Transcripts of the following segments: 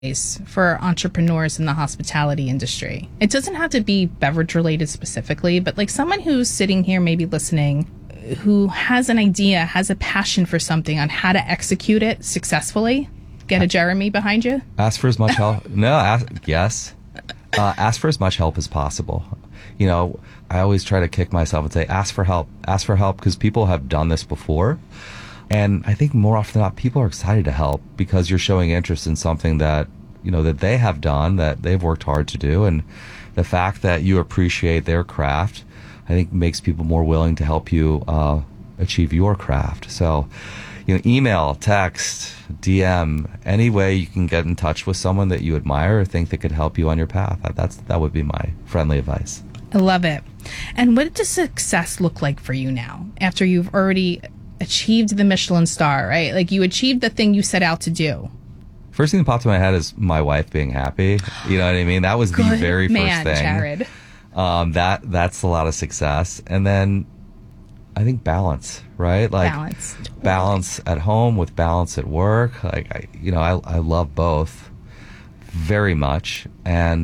for entrepreneurs in the hospitality industry? It doesn't have to be beverage related specifically, but like someone who's sitting here maybe listening who has an idea, has a passion for something on how to execute it successfully. Get a Jeremy behind you. Ask for as much help. Yes. Ask for as much help as possible. You know, I always try to kick myself and say, ask for help. Ask for help because people have done this before. And I think more often than not, people are excited to help because you're showing interest in something that, you know, that they have done, that they've worked hard to do. And the fact that you appreciate their craft, I think makes people more willing to help you achieve your craft. So, you know, email, text, DM, any way you can get in touch with someone that you admire or think that could help you on your path. That would be my friendly advice. I love it. And what does success look like for you now after you've already achieved the Michelin star, right? Like you achieved the thing you set out to do. First thing that popped in my head is my wife being happy. You know what I mean? That was the very first thing. Jared. That's a lot of success. And then I think balance, right? Like balance at home with balance at work. Like I love both very much. And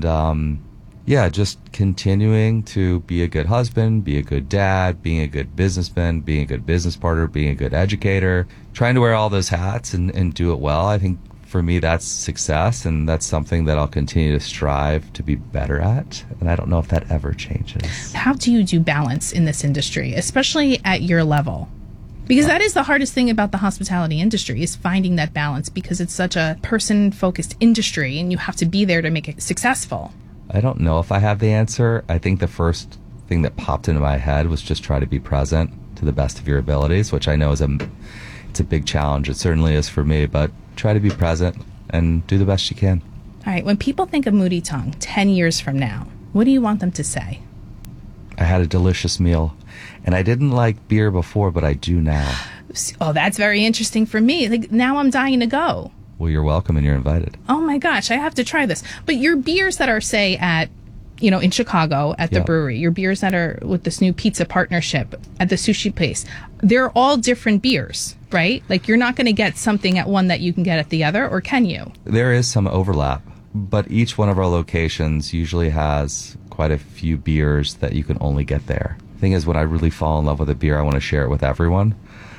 just continuing to be a good husband, be a good dad, being a good businessman, being a good business partner, being a good educator, trying to wear all those hats and do it well. I think for me, that's success, and that's something that I'll continue to strive to be better at. And I don't know if that ever changes. How do you do balance in this industry, especially at your level? Because that is the hardest thing about the hospitality industry, is finding that balance, because it's such a person-focused industry and you have to be there to make it successful. I don't know if I have the answer. I think the first thing that popped into my head was just try to be present to the best of your abilities, which I know is it's a big challenge. It certainly is for me, but try to be present and do the best you can. All right. When people think of Moody Tongue 10 years from now, what do you want them to say? I had a delicious meal, and I didn't like beer before, but I do now. Oh, that's very interesting for me. Like, now I'm dying to go. Well, you're welcome and you're invited. Oh my gosh, I have to try this. But your beers that are, say, at, you know, in Chicago at the brewery, your beers that are with this new pizza partnership at the sushi place, they're all different beers, right? Like, you're not going to get something at one that you can get at the other, or can you? There is some overlap, but each one of our locations usually has quite a few beers that you can only get there. The thing is, when I really fall in love with a beer, I want to share it with everyone.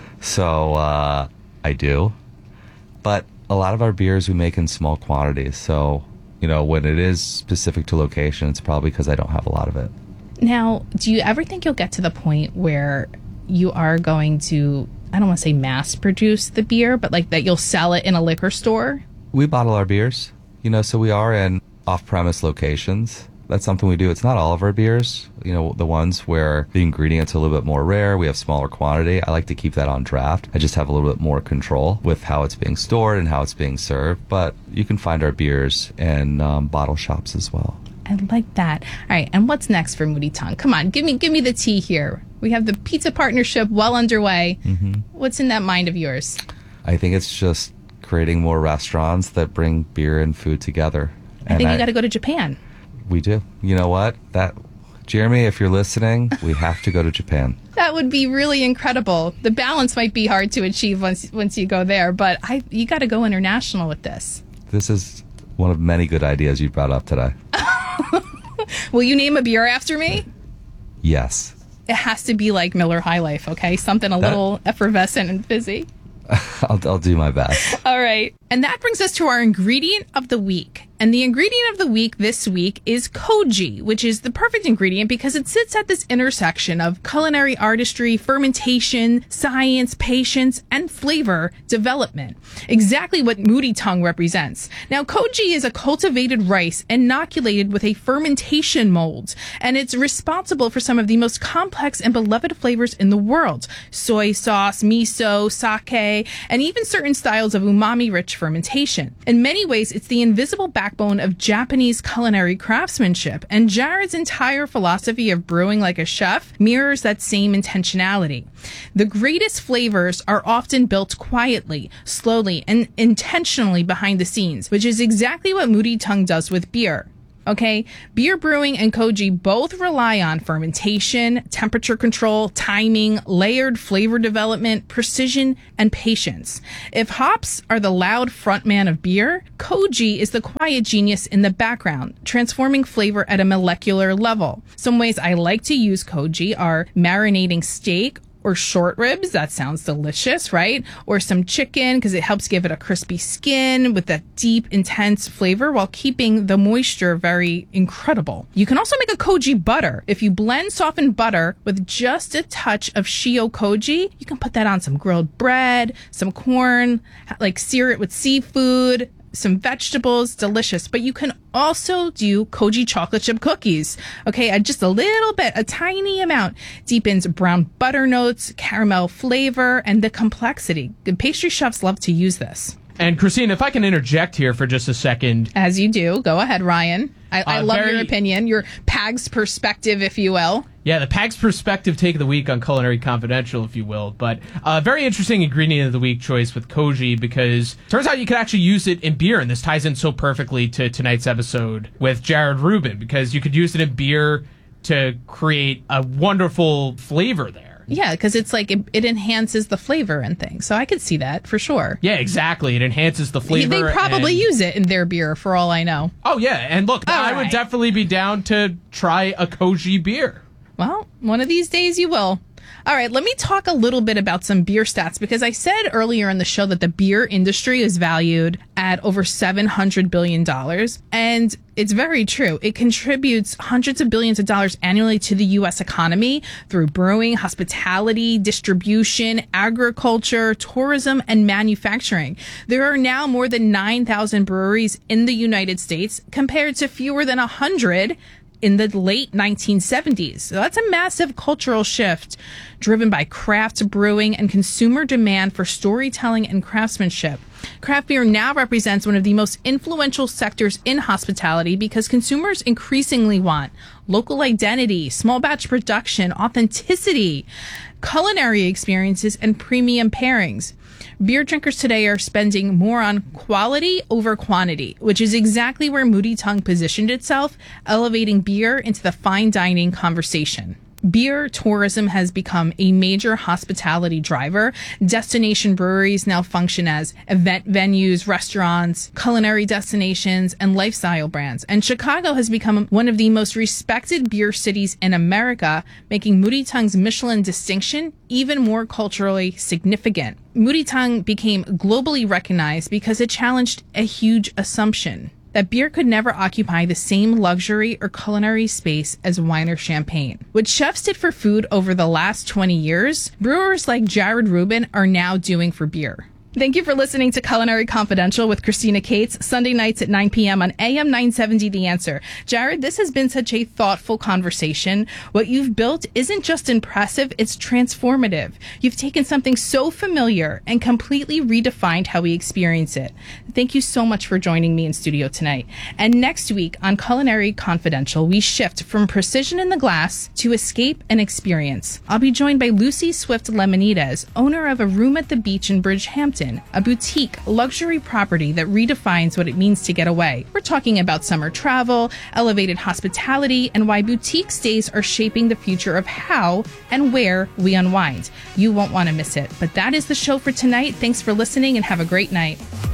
So I do. But a lot of our beers we make in small quantities. So, you know, when it is specific to location, it's probably because I don't have a lot of it. Now, do you ever think you'll get to the point where you are going to, I don't want to say mass produce the beer, but like that you'll sell it in a liquor store? We bottle our beers, you know, so we are in off-premise locations. That's something we do. It's not all of our beers. You know, the ones where the ingredients are a little bit more rare, we have smaller quantity. I like to keep that on draft. I just have a little bit more control with how it's being stored and how it's being served. But you can find our beers in bottle shops as well. I like that. All right, and what's next for Moody Tongue? Come on, give me the tea here. We have the pizza partnership well underway. Mm-hmm. What's in that mind of yours? I think it's just creating more restaurants that bring beer and food together. I think you got to go to Japan. We do. You know what? Jeremy, if you're listening, we have to go to Japan. That would be really incredible. The balance might be hard to achieve once you go there, but you got to go international with this. This is one of many good ideas you brought up today. Will you name a beer after me? Yes. It has to be like Miller High Life, okay? Something a little effervescent and fizzy. I'll do my best. All right. And that brings us to our ingredient of the week. And the ingredient of the week this week is koji, which is the perfect ingredient because it sits at this intersection of culinary artistry, fermentation, science, patience, and flavor development. Exactly what Moody Tongue represents. Now, koji is a cultivated rice inoculated with a fermentation mold, and it's responsible for some of the most complex and beloved flavors in the world. Soy sauce, miso, sake, and even certain styles of umami-rich fermentation. In many ways, it's the invisible backbone of Japanese culinary craftsmanship, and Jared's entire philosophy of brewing like a chef mirrors that same intentionality. The greatest flavors are often built quietly, slowly, and intentionally behind the scenes, which is exactly what Moody Tongue does with beer. Okay, beer brewing and koji both rely on fermentation, temperature control, timing, layered flavor development, precision, and patience. If hops are the loud frontman of beer, koji is the quiet genius in the background, transforming flavor at a molecular level. Some ways I like to use koji are marinating steak or short ribs. That sounds delicious, right? Or some chicken because it helps give it a crispy skin with that deep, intense flavor while keeping the moisture very incredible. You can also make a koji butter. If you blend softened butter with just a touch of shio koji, you can put that on some grilled bread, some corn, like sear it with seafood, some vegetables, delicious. But you can also do koji chocolate chip cookies. Okay, just a little bit, a tiny amount, deepens brown butter notes, caramel flavor, and the complexity. Good pastry chefs love to use this. And Christine, if I can interject here for just a second. As you do. Go ahead, Ryan. I love your opinion, your PAG's perspective, if you will. Yeah, the PAG's perspective take of the week on Culinary Confidential, if you will. But very interesting ingredient of the week choice with koji, because it turns out you could actually use it in beer, and this ties in so perfectly to tonight's episode with Jared Rubin, because you could use it in beer to create a wonderful flavor there. Yeah, because it's like it enhances the flavor and things. So I could see that for sure. Yeah, exactly. It enhances the flavor. They probably use it in their beer for all I know. Oh, yeah. And look, I would definitely be down to try a koji beer. Well, one of these days you will. All right, let me talk a little bit about some beer stats, because I said earlier in the show that the beer industry is valued at over $700 billion. And it's very true. It contributes hundreds of billions of dollars annually to the U.S. economy through brewing, hospitality, distribution, agriculture, tourism, and manufacturing. There are now more than 9,000 breweries in the United States compared to fewer than 100 in the late 1970s. So that's a massive cultural shift driven by craft brewing and consumer demand for storytelling and craftsmanship. Craft beer now represents one of the most influential sectors in hospitality because consumers increasingly want local identity, small batch production, authenticity, culinary experiences, and premium pairings. Beer drinkers today are spending more on quality over quantity, which is exactly where Moody Tongue positioned itself, elevating beer into the fine dining conversation. Beer tourism has become a major hospitality driver. Destination breweries now function as event venues, restaurants, culinary destinations, and lifestyle brands. And Chicago has become one of the most respected beer cities in America, making Moody Tongue's Michelin distinction even more culturally significant. Moody Tongue became globally recognized because it challenged a huge assumption that beer could never occupy the same luxury or culinary space as wine or champagne. What chefs did for food over the last 20 years, brewers like Jared Rubin are now doing for beer. Thank you for listening to Culinary Confidential with Christina Cates, Sunday nights at 9 p.m. on AM 970 The Answer. Jared, this has been such a thoughtful conversation. What you've built isn't just impressive, it's transformative. You've taken something so familiar and completely redefined how we experience it. Thank you so much for joining me in studio tonight. And next week on Culinary Confidential, we shift from precision in the glass to escape and experience. I'll be joined by Lucy Swift Lemonides, owner of a room at the beach in Bridgehampton, a boutique luxury property that redefines what it means to get away. We're talking about summer travel, elevated hospitality, and why boutique stays are shaping the future of how and where we unwind. You won't want to miss it. But that is the show for tonight. Thanks for listening and have a great night.